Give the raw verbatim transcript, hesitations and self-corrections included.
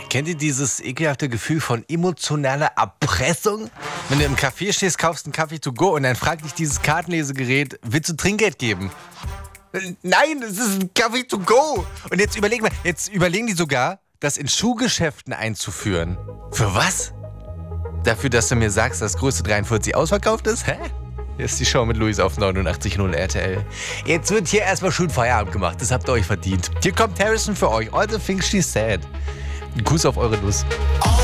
Kennt ihr dieses ekelhafte Gefühl von emotionaler Erpressung? Wenn du im Café stehst, kaufst einen Kaffee to go und dann fragt dich dieses Kartenlesegerät, willst du Trinkgeld geben? Nein, es ist ein Kaffee to go. Und jetzt überlegen wir, jetzt überlegen die sogar, das in Schuhgeschäften einzuführen. Für was? Dafür, dass du mir sagst, dass Größe dreiundvierzig ausverkauft ist? Hä? Hier ist die Show mit Luis auf neunundachtzig Komma null R T L. Jetzt wird hier erstmal schön Feierabend gemacht. Das habt ihr euch verdient. Hier kommt Harrison für euch. All the things she said. Ein Kuss auf eure Nuss.